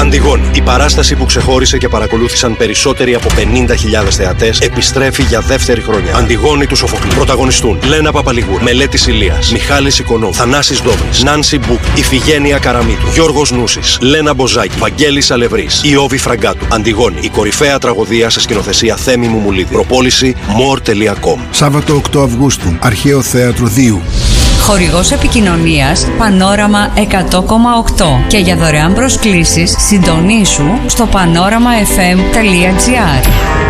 Αντιγόνη. Η παράσταση που ξεχώρισε και παρακολούθησαν περισσότεροι από 50.000 θεατές επιστρέφει για δεύτερη χρονιά. Αντιγόνη του Σοφοκλή. Πρωταγωνιστούν Λένα Παπαλιγούρα, Μελέτης Ηλίας, Μιχάλης Οικονόμου, Θανάσης Δόμης, Νάνση Μπούκ, Ιφηγένεια Καραμίτου, Γιώργος Νούσης, Λένα Μποζάκη, Βαγγέλης Αλευρής, Ιώβη Φραγκάτου. Αντιγόνη. Η κορυφαία τραγωδία σε σκηνοθεσία Θέμη Μουμουλίδη. Προπόληση more.com. Σάββατο 8 Αυγούστου. Αρχαίο Θέατρο Δίου. Χορηγός επικοινωνίας Πανόραμα 100,8 και για δωρεάν προσκλήσεις συντονίσου στο panoramafm.gr.